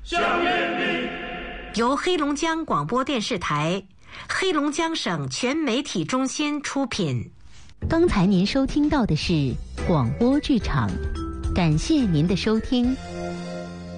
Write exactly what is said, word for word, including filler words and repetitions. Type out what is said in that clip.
想念你。 由黑龙江广播电视台、黑龙江省全媒体中心出品。 刚才您收听到的是广播剧场，感谢您的收听。